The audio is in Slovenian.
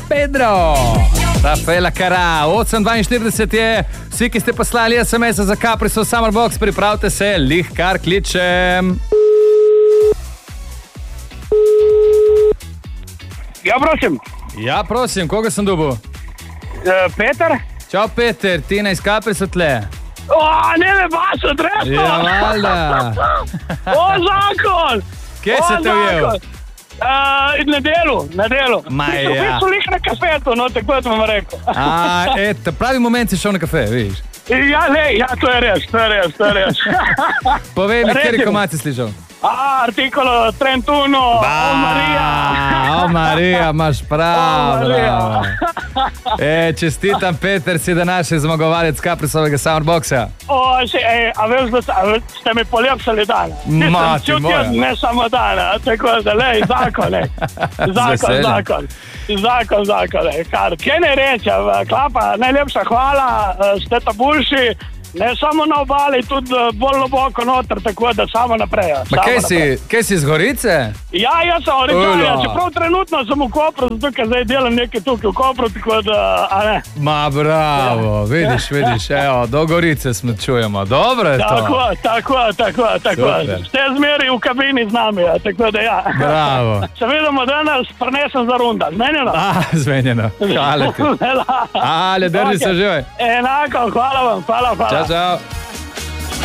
Pedro. Rafaela Cara, 8:42 je. Vsi, ki ste poslali SMS za Capriso Summer Box, pripravite se, lih kar kličem. Ja, prosim, koga sem dobil? Peter? Čau, Peter, Tina iz Capriso tle. Ne me baš odresno. Ja, valjda. Zakon. Kje se te ujel? Na delu. Ma ja. V bistvu lih na kafetu, no, tako da vam rekel. Eto, pravi moment si šel na kafe, vidiš. Ja, to je res. Povej mi, kateri komad si slišal? Artikolo Trentuno, O Marija, imaš prav. Čestitam, Peter, si današnji zmagovalec Caprisovega Summer Boxa. A veš, da ste mi polepšali dan. Mati moja. Ne samo dan, tako da, zakon. Kje ne reče, Klapa, najlepša hvala, ste ta boljši. Ne samo na obali, tudi bolj globoko noter, tako da samo naprej. Kaj si iz Gorice? Ja, jaz sem originalno, čeprav trenutno sem v Kopru, zato ker zdaj delam nekaj tukaj v Kopru, tako da, a ne. Ma bravo, vidiš, evo, do Gorice smo čujemo, dobro je to. Tako. Ste zmeri v kabini z nami, tako da ja. Bravo. Se vidimo danes, prinesem za runda, zmenjeno? Zmenjeno, hvala ti. Drži se živaj. Enako, hvala vam, hvala. Čau.